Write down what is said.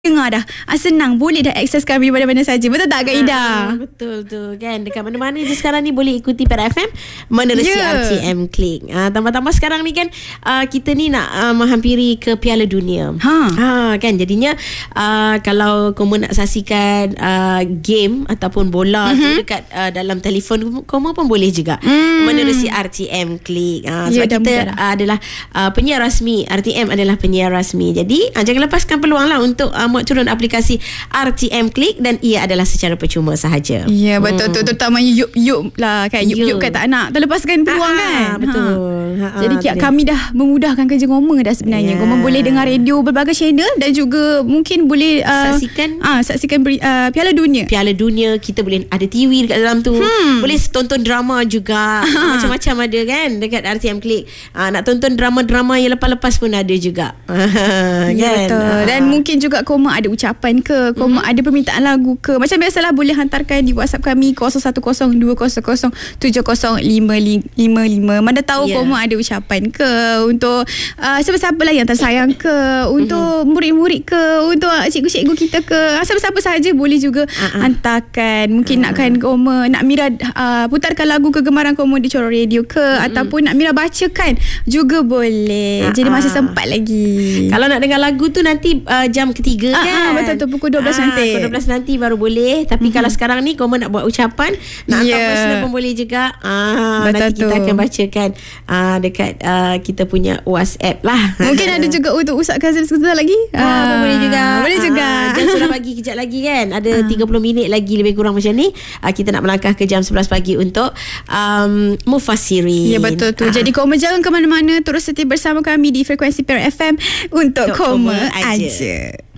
dengar dah. Senang, boleh dah akses kami mana-mana saja. Betul tak Kak Ida? Betul tu kan. Dekat mana-mana je sekarang ni boleh ikuti Perak FM menerusi RTM Klik. Tambah-tambah sekarang ni kan kita ni nak menghampiri ke Piala Dunia. Kan jadinya kalau kamu nak saksikan game ataupun bola tu dekat dalam telefon kamu pun boleh juga menerusi RTM Klik. Sebab kita adalah penyiar rasmi. RTM adalah penyiar rasmi. Jadi jangan lepaskan peluang lah untuk muat turun aplikasi RTM Klik dan ia adalah secara percuma sahaja. Ya, betul tu. Terutamanya Yup lah kan. Yup kan tak nak terlepaskan peluang kan. Betul. Jadi kami dah memudahkan kerja Goma dah sebenarnya. Goma boleh dengar radio berbagai channel dan juga mungkin boleh saksikan Piala Dunia. Piala Dunia, kita boleh ada TV dekat dalam tu. Boleh tonton drama juga. Macam-macam ada kan dekat RTM Klik. Nak tonton drama-drama yang lepas-lepas pun ada juga. Ya, betul. Dan mungkin juga Koma ada ucapan ke, Koma ada permintaan lagu ke, macam biasalah boleh hantarkan di WhatsApp kami 0102007055. Mana tahu Koma ada ucapan ke untuk siapa-siapa lah yang tersayang ke, untuk murid-murid ke, untuk cikgu-cikgu kita ke, siapa-siapa sahaja boleh juga hantarkan. Mungkin nakkan Koma, nak Mira putarkan lagu kegemaran Koma di Coro Radio ke, ataupun nak Mira bacakan juga boleh. Jadi masih sempat lagi. Kalau nak dengar lagu tu nanti jam ketiga kan. Betul tu, pukul 12 nanti. Pukul 12 nanti baru boleh. Tapi kalau sekarang ni Koma nak buat ucapan, nak hantar personal pun boleh juga. Nanti kita akan bacakan dekat kita punya WhatsApp lah. Mungkin ada juga untuk Ustaz Kazim sebentar lagi. Boleh juga. Boleh juga. Jam sudah pagi kejap lagi kan. Ada 30 minit lagi lebih kurang macam ni. Kita nak melangkah ke jam 11 pagi untuk Mufassirin. Ya, betul tu. Jadi Koma jangan ke mana-mana, terus setia bersama kami di frekuensi Perak FM untuk Koma aja.